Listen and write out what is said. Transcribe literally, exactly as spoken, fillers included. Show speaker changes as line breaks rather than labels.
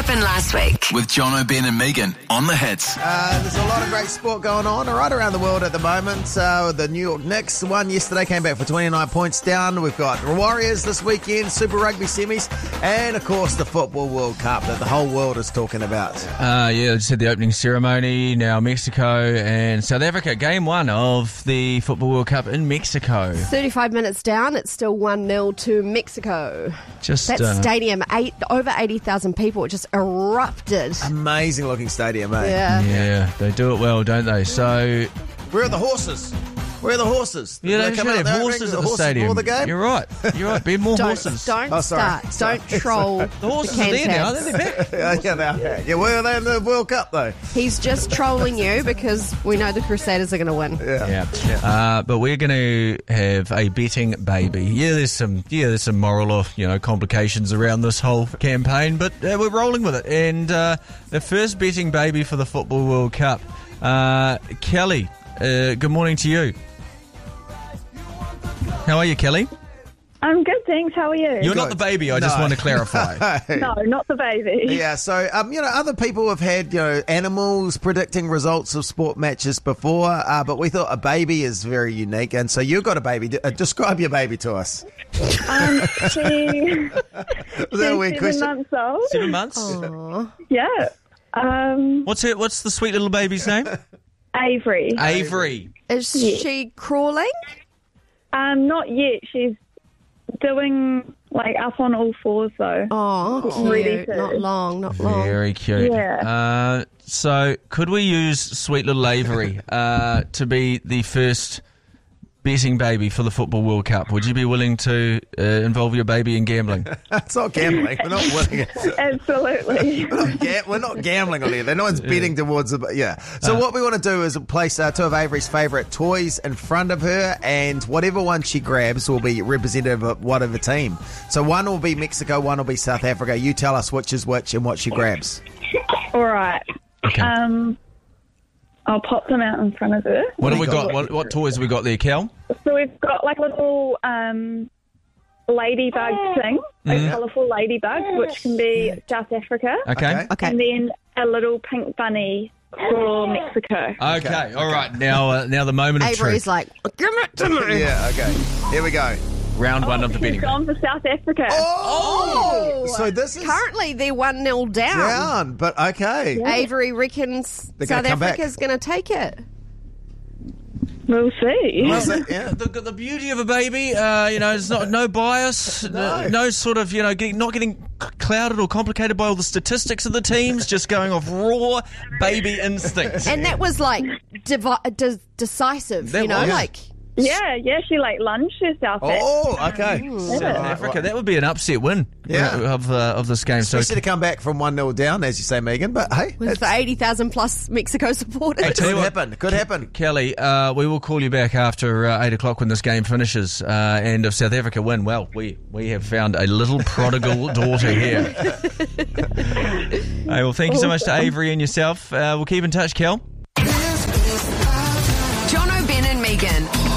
happened last week?
With John O'Ben and Megan on the Hits.
Uh, there's a lot of great sport going on right around the world at the moment. Uh, the New York Knicks won yesterday, came back for twenty-nine points down. We've got the Warriors this weekend, Super Rugby semis, and of course the Football World Cup that the whole world is talking about.
Uh, yeah, just had the opening ceremony. Now Mexico and South Africa. Game one of the Football World Cup in Mexico.
thirty-five minutes down, it's still one nil to Mexico.
Just
That
uh,
stadium, eight, over eighty thousand people, it just erupted.
Amazing looking stadium, eh?
Yeah.
Yeah, they do it well, don't they? So,
Where are the horses? Where are the horses?
yeah,
Did
they
come
should
out
have
there
horses
ring
at
the
the
horses
stadium.
before the game?
You're right. You're right. Be more
Don't,
horses.
don't
Oh, sorry.
start.
Sorry.
Don't troll
The horses are there now. They're back.
yeah, yeah, they are. yeah, where are they in the World Cup though?
He's just trolling you because we know the Crusaders are going to win.
Yeah.
Yeah, uh, but we're going to have a betting baby. Yeah, there's some, yeah, there's some moral or you know complications around this whole campaign, but uh, we're rolling with it. And uh, the first betting baby for the Football World Cup, uh, Kelly. Uh, good morning to you. How are you, Kelly?
I'm good, thanks. How are you?
You're not the baby. I just
No.
want to clarify.
No, not the baby.
Yeah, so um, you know, other people have had you know animals predicting results of sport matches before, uh, but we thought a baby is very unique, and so you've got a baby. D- uh, describe your baby to us.
Um, she,
Was that a
she's
weird
seven
question?
months old.
Seven months.
Aw.
Yeah. Um,
What's her? What's the sweet little baby's name?
Avery.
Avery.
Is
Yeah.
she crawling?
Um, not yet. She's doing like up on all fours though.
Oh,
Ready
cute.
to-
Not long, not long.
Very cute.
Yeah.
Uh, so, could we use sweet little Avery uh, to be the first betting baby for the Football World Cup? Would you be willing to uh, involve your baby in gambling?
It's not gambling. We're not winning it.
Absolutely.
We're not, ga- we're not gambling on here. No one's betting towards the. Yeah. So what we want to do is place uh, two of Avery's favourite toys in front of her, and whatever one she grabs will be representative of whatever team. So one will be Mexico, one will be South Africa. You tell us which is which and what she grabs.
All right.
Okay.
Um, I'll pop them out in front of her.
what have we
you
got?
got?
What, what toys have we got there, Kel?
So we've got like a little um, ladybug thing, a colourful ladybug, which can be South Africa.
Okay.
Okay.
Okay.
And then a little pink bunny for Mexico.
Okay. All right. Now, uh, now the moment of
Avery's
truth.
like, give it to me.
Yeah. Okay. Here we go.
Round one of the
She's
betting.
gone for South Africa.
Oh. So this is
Currently, they're one nil down.
down, but okay.
Avery reckons
They're gonna
South
come back.
Africa's going to take it.
We'll see.
Well, so- yeah.
The, the beauty of a baby, uh, you know, there's not no bias, no. no sort of, you know, getting, not getting clouded or complicated by all the statistics of the teams, just going off raw baby instinct.
And that was like divi- de- decisive,
That
you know,
was.
like
Yeah, yeah, she like lunged herself at
Oh, okay.
South Africa, that would be an upset win
Yeah.
of uh, of this game. So
Especially to come back from one nil down, as you say, Megan. But hey,
with
it's,
the eighty thousand plus Mexico supporters.
I tell
could
you what,
happen. Could happen.
Kelly, uh, we will call you back after uh, eight o'clock when this game finishes. Uh, and if South Africa win, well, we, we have found a little prodigal daughter here. Hey, well, thank you so much to Avery and yourself. Uh, we'll keep in touch, Kel.
John O'Ben and Megan.